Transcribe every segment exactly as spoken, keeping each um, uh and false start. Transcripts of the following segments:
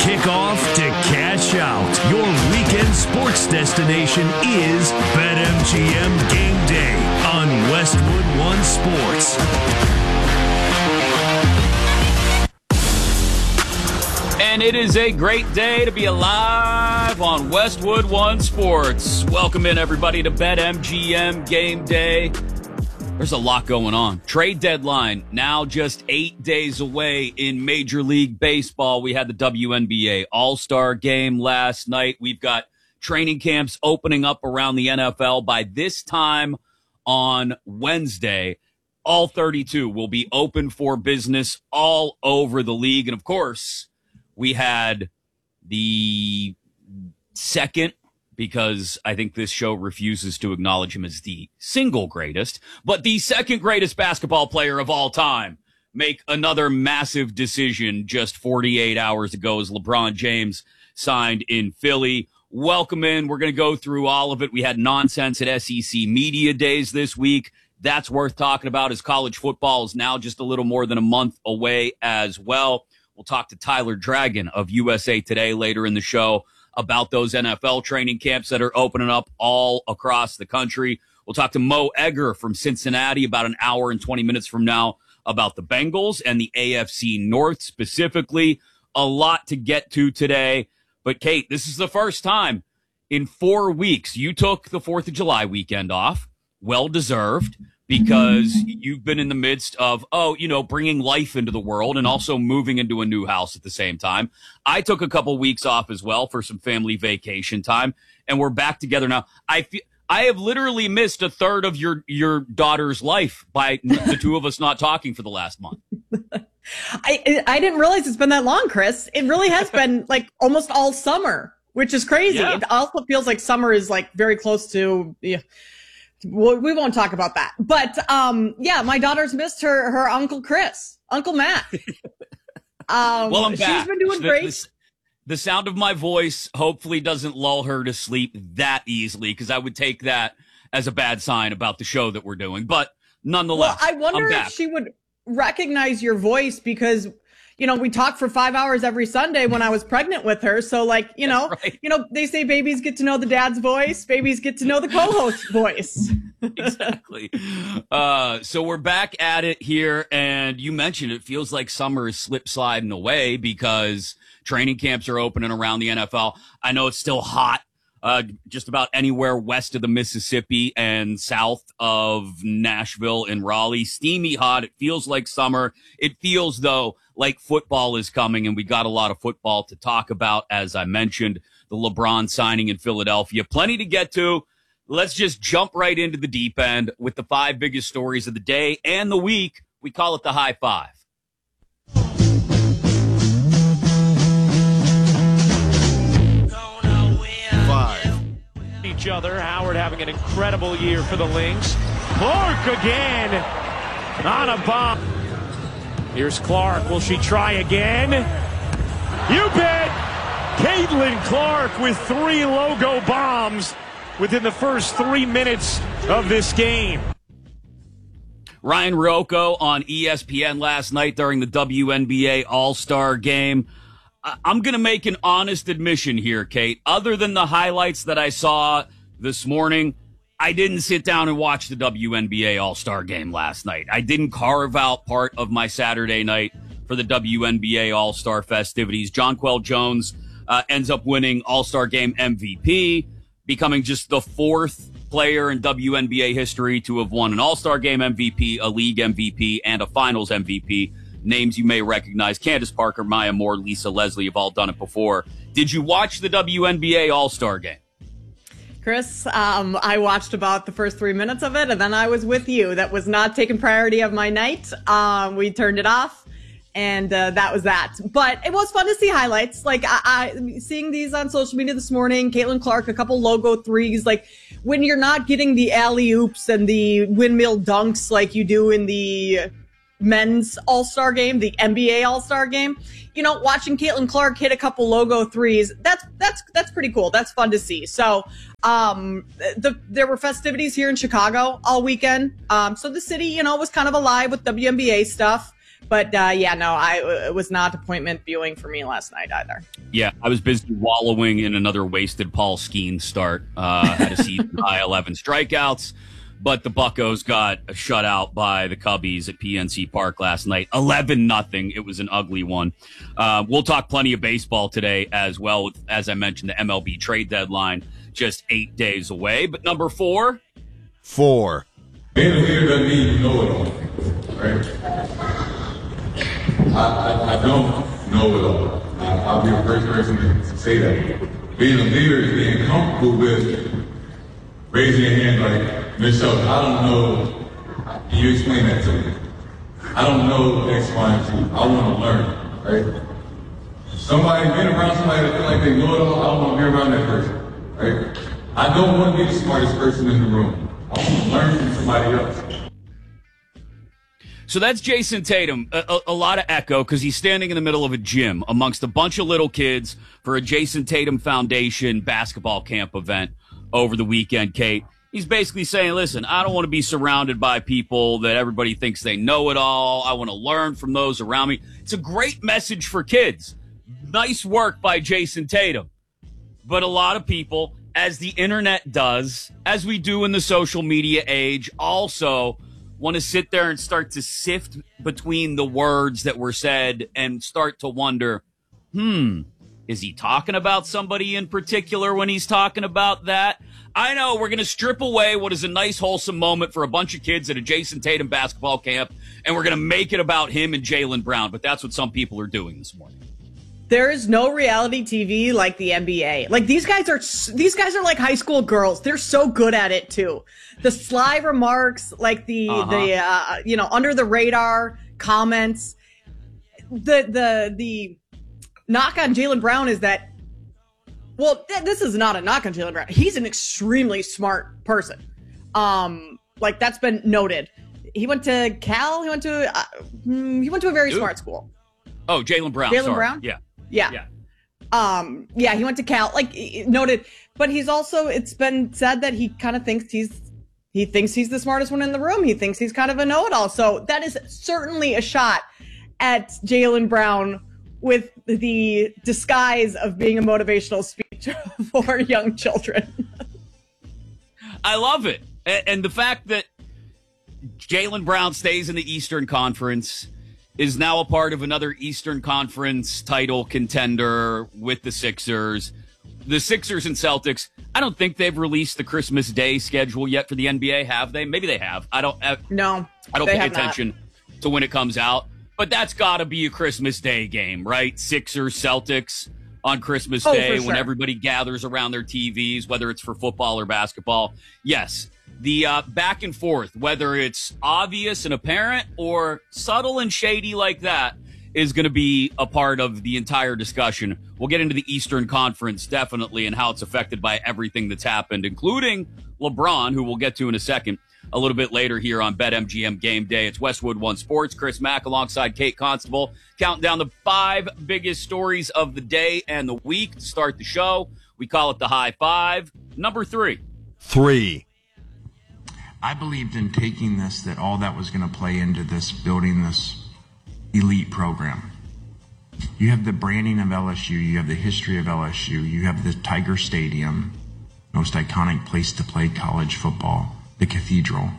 kickoff to cash out. Your weekend sports destination is BetMGM Game Day on Westwood One Sports. And it is a great day to be alive on Westwood One Sports. Welcome in, everybody, to BetMGM Game Day. There's a lot going on. Trade deadline now just eight days away in Major League Baseball. We had the W N B A All-Star Game last night. We've got training camps opening up around the N F L. By this time on Wednesday, all thirty-two will be open for business all over the league. And, of course, we had the second, because I think this show refuses to acknowledge him as the single greatest, but the second greatest basketball player of all time, make another massive decision just forty-eight hours ago as LeBron James signed in Philly. Welcome in. We're going to go through all of it. We had nonsense at S E C Media Days this week. That's worth talking about, as college football is now just a little more than a month away as well. We'll talk to Tyler Dragon of U S A Today later in the show about those N F L training camps that are opening up all across the country. We'll talk to Mo Egger from Cincinnati about an hour and twenty minutes from now about the Bengals and the A F C North specifically. A lot to get to today. But, Kate, this is the first time in four weeks you took the fourth of July weekend off. Well-deserved, because you've been in the midst of, oh, you know, bringing life into the world and also moving into a new house at the same time. I took a couple weeks off as well for some family vacation time, and we're back together now. I feel I have literally missed a third of your, your daughter's life by the two of us not talking for the last month. I I didn't realize it's been that long, Chris. It really has been like almost all summer, which is crazy. Yeah. It also feels like summer is like very close to, yeah, we won't talk about that. But, um, yeah, my daughter's missed her, her Uncle Chris, Uncle Matt. Um, well, I'm back. She's been doing the, great. The, the sound of my voice hopefully doesn't lull her to sleep that easily, because I would take that as a bad sign about the show that we're doing. But nonetheless, well, I wonder I'm if back. she would recognize your voice, because, you know, we talked for five hours every Sunday when I was pregnant with her. So, like, you know, right. you know, they say babies get to know the dad's voice. Babies get to know the co-host voice. Exactly. Uh, so we're back at it here. And you mentioned it feels like summer is slip sliding away because training camps are opening around the N F L. I know it's still hot. Uh, just about anywhere west of the Mississippi and south of Nashville and Raleigh. Steamy hot. It feels like summer. It feels, though, like football is coming, and we got a lot of football to talk about, as I mentioned, the LeBron signing in Philadelphia. Plenty to get to. Let's just jump right into the deep end with the five biggest stories of the day and the week. We call it the High Five. Each other. Howard having an incredible year for the Lynx. Clark again on a bomb. Here's Clark. Will she try again? You bet. Caitlin Clark with three logo bombs within the first three minutes of this game. Ryan Rocco on E S P N last night during the W N B A All-Star Game. I'm going to make an honest admission here, Kate. Other than the highlights that I saw this morning, I didn't sit down and watch the W N B A All-Star Game last night. I didn't carve out part of my Saturday night for the W N B A All-Star festivities. Jonquel Jones uh, ends up winning All-Star Game M V P, becoming just the fourth player in W N B A history to have won an All-Star Game M V P, a League M V P, and a Finals M V P. Names you may recognize: Candace Parker, Maya Moore, Lisa Leslie have all done it before. Did you watch the W N B A All-Star Game? Chris, um, I watched about the first three minutes of it, and then I was with you. That was not taking priority of my night. Um, we turned it off, and uh, that was that. But it was fun to see highlights. Like, I, I seeing these on social media this morning, Caitlin Clark, a couple logo threes. Like, when you're not getting the alley-oops and the windmill dunks like you do in the men's All-Star Game, the N B A All-Star Game, you know, watching Caitlin Clark hit a couple logo threes, that's that's that's pretty cool. That's fun to see. So, um, the there were festivities here in Chicago all weekend. Um, so the city, you know, was kind of alive with W N B A stuff. But uh, yeah, no, I it was not appointment viewing for me last night either. Yeah, I was busy wallowing in another wasted Paul Skeens start. Uh, had a season high eleven strikeouts, but the Buccos got a shutout by the Cubbies at P N C Park last night, eleven nothing. It was an ugly one. Uh, we'll talk plenty of baseball today as well. With, as I mentioned, the M L B trade deadline just eight days away. But number four, four. Being a leader doesn't mean you know it all, right? I, I, I don't know it all. I, I'll be the first person to say that. Being a leader is being comfortable with raising your hand like, Miss Shelton, I don't know. Can you explain that to me? I don't know X, Y, and Z. I want to learn, right? Somebody, being around somebody that feel like they know it all, I don't want to be around that person, right? I don't want to be the smartest person in the room. I want to learn from somebody else. So that's Jason Tatum. A, a, a lot of echo because he's standing in the middle of a gym amongst a bunch of little kids for a Jason Tatum Foundation basketball camp event over the weekend, Kate. He's basically saying, listen, I don't want to be surrounded by people that everybody thinks they know it all. I want to learn from those around me. It's a great message for kids. Nice work by Jason Tatum. But a lot of people, as the internet does, as we do in the social media age, also want to sit there and start to sift between the words that were said and start to wonder, hmm, is he talking about somebody in particular when he's talking about that? I know we're going to strip away what is a nice, wholesome moment for a bunch of kids at a Jason Tatum basketball camp, and we're going to make it about him and Jaylen Brown, but that's what some people are doing this morning. There is no reality T V like the N B A. Like these guys are, these guys are like high school girls. They're so good at it too. The sly remarks, like the, uh-huh. the, uh, you know, under the radar comments. The, the, the knock on Jaylen Brown is that, well, th- this is not a knock on Jaylen Brown. He's an extremely smart person. Um, like that's been noted. He went to Cal. He went to, uh, he went to a very Dude. smart school. Oh, Jaylen Brown. Jaylen Brown? Yeah. Yeah. Yeah. Um, yeah, he went to Cal, like noted, but he's also, it's been said that he kind of thinks he's, he thinks he's the smartest one in the room. He thinks he's kind of a know-it-all. So that is certainly a shot at Jaylen Brown with the disguise of being a motivational speech for young children. I love it. And the fact that Jaylen Brown stays in the Eastern Conference, is now a part of another Eastern Conference title contender with the Sixers. The Sixers and Celtics, I don't think they've released the Christmas Day schedule yet for the N B A, have they? Maybe they have. I don't have, No. I don't pay attention not. to when it comes out. But that's got to be a Christmas Day game, right? Sixers, Celtics on Christmas oh, Day sure. when everybody gathers around their T Vs, whether it's for football or basketball. Yes. The uh, back and forth, whether it's obvious and apparent or subtle and shady like that, is going to be a part of the entire discussion. We'll get into the Eastern Conference, definitely, and how it's affected by everything that's happened, including LeBron, who we'll get to in a second, a litittle bit later here on BetMGM Game Day. It's Westwood One Sports. Chris Mack alongside Kate Constable, counting down the five biggest stories of the day and the week to start the show. We call it the High Five. Number three. Three. I believed in taking this, that all that was going to play into this, building this elite program. You have the branding of L S U, you have the history of L S U, you have the Tiger Stadium, most iconic place to play college football, the Cathedral.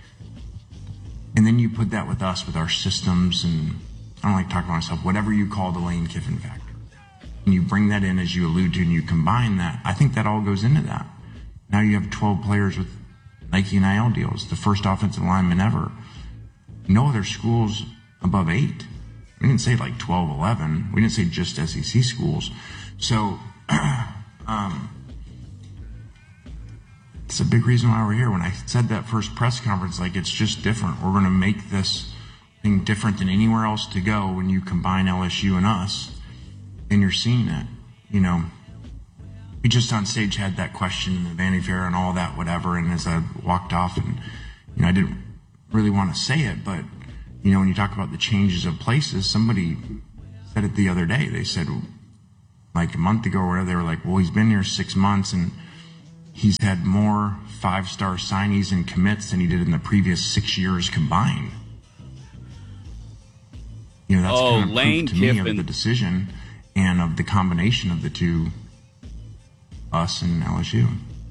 And then you put that with us, with our systems, and I don't like talking about myself, whatever you call the Lane Kiffin factor. And you bring that in, as you allude to, and you combine that, I think that all goes into that. Now you have twelve players with Nike N I L deals, the first offensive lineman ever. No other schools above eight. We didn't say like twelve, eleven. We didn't say just S E C schools. So, um, it's a big reason why we're here. When I said that first press conference, like, it's just different. We're going to make this thing different than anywhere else to go when you combine L S U and us, and you're seeing it, you know. We just on stage had that question in the Vanity Fair and all that, whatever, and as I walked off, and, you know, I didn't really want to say it, but, you know, when you talk about the changes of places, somebody said it the other day. They said, like a month ago or whatever, they were like, well, he's been here six months, and he's had more five-star signees and commits than he did in the previous six years combined. You know, that's Oh, kind of Lane proof to me Kiffin. of the decision and of the combination of the two, us and L S U.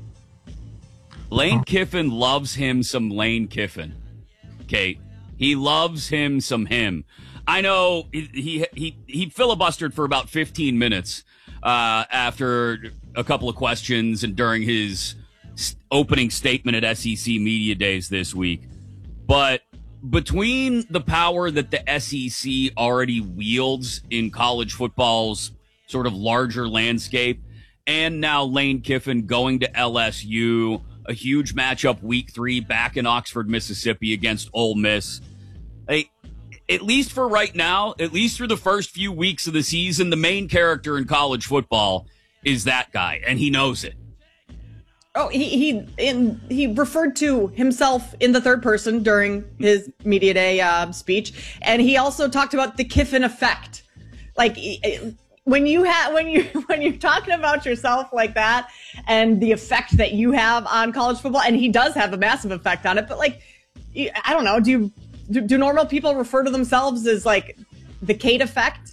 Lane Kiffin loves him some Lane Kiffin, Kate. He loves him some him. I know he he he, he filibustered for about fifteen minutes uh, after a couple of questions and during his opening statement at S E C Media Days this week. But between the power that the S E C already wields in college football's sort of larger landscape, and now Lane Kiffin going to L S U, a huge matchup week three back in Oxford, Mississippi against Ole Miss. Hey, at least for right now, at least through the first few weeks of the season, the main character in college football is that guy, and he knows it. Oh, he he in he referred to himself in the third person during his media day uh, speech, and he also talked about the Kiffin effect. Like when you have when you when you're talking about yourself like that, and the effect that you have on college football, and he does have a massive effect on it. But like, I don't know, do you, do, do normal people refer to themselves as like the Kate effect?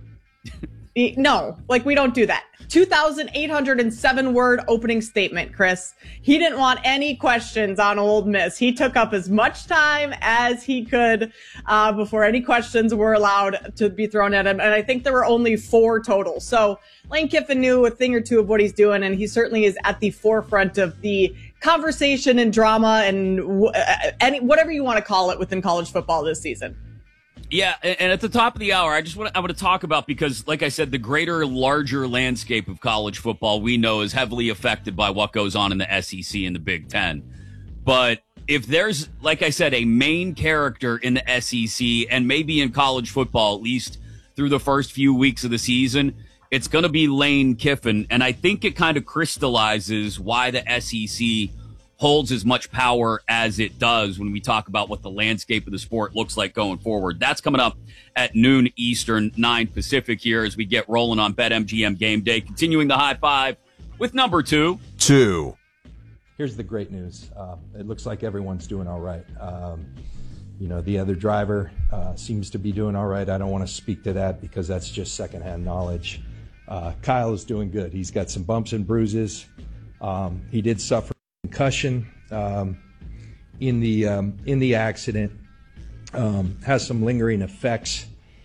No, like we don't do that. two thousand eight hundred seven word opening statement, Chris. He didn't want any questions on Ole Miss. He took up as much time as he could uh, before any questions were allowed to be thrown at him. And I think there were only four total. So Lane Kiffin knew a thing or two of what he's doing, and he certainly is at the forefront of the conversation and drama and w- any whatever you want to call it within college football this season. Yeah, and at the top of the hour, I just want to, I want to talk about, because, like I said, the greater, larger landscape of college football we know is heavily affected by what goes on in the S E C and the Big Ten. But if there's, like I said, a main character in the S E C and maybe in college football, at least through the first few weeks of the season, it's going to be Lane Kiffin. And I think it kind of crystallizes why the S E C holds as much power as it does when we talk about what the landscape of the sport looks like going forward. That's coming up at noon Eastern, nine Pacific here as we get rolling on BetMGM Game Day. Continuing the high five with number two. Two. Here's the great news. Uh, it looks like everyone's doing all right. Um, you know, the other driver uh, seems to be doing all right. I don't want to speak to that because that's just secondhand knowledge. Uh, Kyle is doing good. He's got some bumps and bruises. Um, he did suffer concussion um, in the um, in the accident, um, has some lingering effects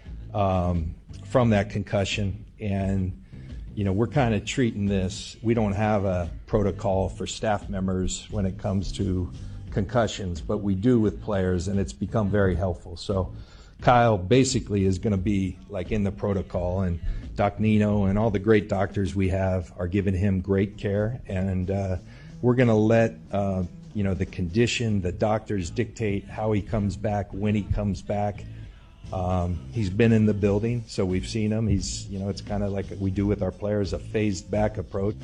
um, from that concussion, and you know we're kind of treating this. We don't have a protocol for staff members when it comes to concussions, but we do with players, and it's become very helpful. So Kyle basically is going to be like in the protocol, and Doc Nino and all the great doctors we have are giving him great care, and uh, we're going to let uh, you know the condition, the doctors dictate how he comes back, when he comes back. Um, he's been in the building, so we've seen him. He's you know it's kind of like we do with our players, a phased back approach.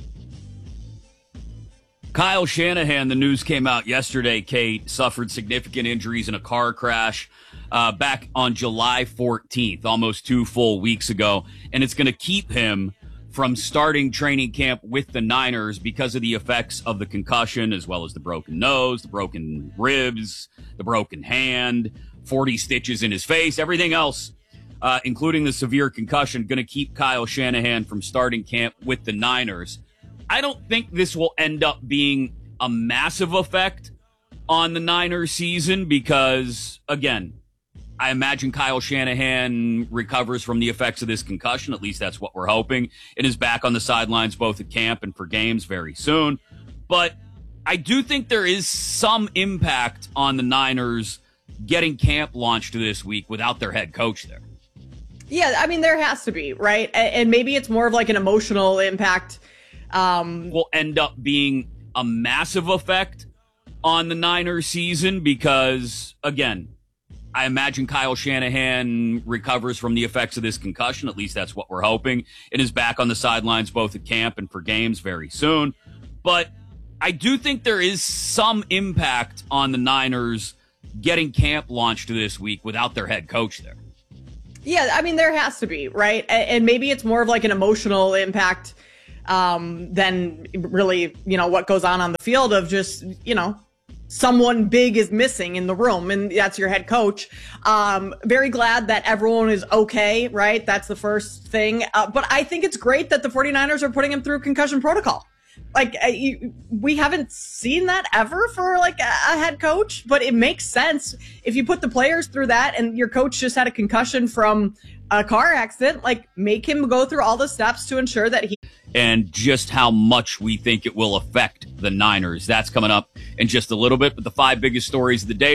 Kyle Shanahan, the news came out yesterday, Kate, suffered significant injuries in a car crash uh, back on July fourteenth, almost two full weeks ago, and it's going to keep him from starting training camp with the Niners because of the effects of the concussion, as well as the broken nose, the broken ribs, the broken hand, forty stitches in his face, everything else, uh, including the severe concussion, going to keep Kyle Shanahan from starting camp with the Niners. I don't think this will end up being a massive effect on the Niners season because, again, I imagine Kyle Shanahan recovers from the effects of this concussion. At least that's what we're hoping. And is back on the sidelines both at camp and for games very soon. But I do think there is some impact on the Niners getting camp launched this week without their head coach there. Yeah, I mean, there has to be, right? And maybe it's more of like an emotional impact. Um, will end up being a massive effect on the Niners season because, again, I imagine Kyle Shanahan recovers from the effects of this concussion. At least that's what we're hoping. And is back on the sidelines both at camp and for games very soon. But I do think there is some impact on the Niners getting camp launched this week without their head coach there. Yeah, I mean, there has to be, right? And maybe it's more of like an emotional impact um, than really, you know, what goes on on the field of just, you know, someone big is missing in the room, and that's your head coach. Um, very glad that everyone is okay, right? That's the first thing. Uh, but I think it's great that the 49ers are putting him through concussion protocol. Like, uh, you, we haven't seen that ever for like a, a head coach, but it makes sense if you put the players through that and your coach just had a concussion from a car accident, like make him go through all the steps to ensure that he. And just how much we think it will affect the Niners. That's coming up in just a little bit, but the five biggest stories of the day.